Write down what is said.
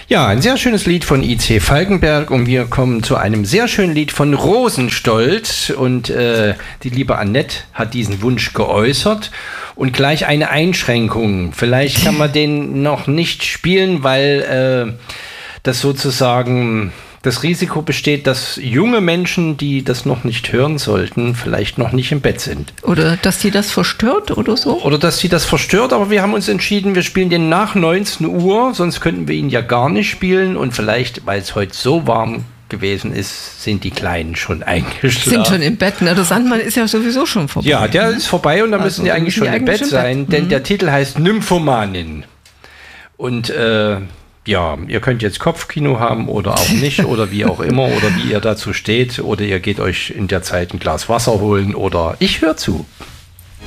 Ja, ein sehr schönes Lied von I.C. Falkenberg und wir kommen zu einem sehr schönen Lied von Rosenstolt und die liebe Annette hat diesen Wunsch geäußert und gleich eine Einschränkung. Vielleicht kann man den noch nicht spielen, weil das sozusagen das Risiko besteht, dass junge Menschen, die das noch nicht hören sollten, vielleicht noch nicht im Bett sind. Oder dass die das verstört oder so? Oder dass sie das verstört, aber wir haben uns entschieden, wir spielen den nach 19 Uhr, sonst könnten wir ihn ja gar nicht spielen und vielleicht, weil es heute so warm gewesen ist, sind die Kleinen schon eingeschlafen. Sind schon im Bett, ne? Der Sandmann ist ja sowieso schon vorbei. Ja, der ist vorbei und da müssen die eigentlich schon im Bett sein, denn der Titel heißt Nymphomanin. Und ja, ihr könnt jetzt Kopfkino haben oder auch nicht oder wie auch immer oder wie ihr dazu steht oder ihr geht euch in der Zeit ein Glas Wasser holen oder ich höre zu.